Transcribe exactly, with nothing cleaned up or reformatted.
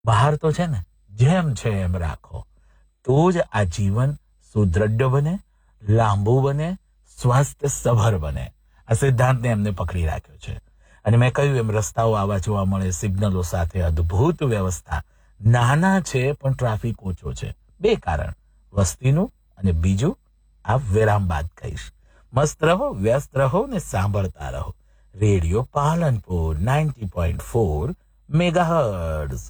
બહાર તો છે ને જેમ છે એમ રાખો, તો જ આ જીવન સુદૃઢ બને, લાંબુ બને, સ્વાસ્થ્ય સભર બને. આ સિદ્ધાંતને એમને પકડી રાખ્યો છે. અને મેં કહ્યું એમ રસ્તાઓ આવા જોવા મળે, સિગ્નલો સાથે અદ્ભુત વ્યવસ્થા. નાના છે પણ ટ્રાફિક ઓછો છે. બે કારણ, વસ્તીનું અને બીજું આ વિરામ બાદ કહીશ. મસ્ત રહો, વ્યસ્ત રહો ને સાંભળતા રહો radio Palanpur ninety point four megahertz.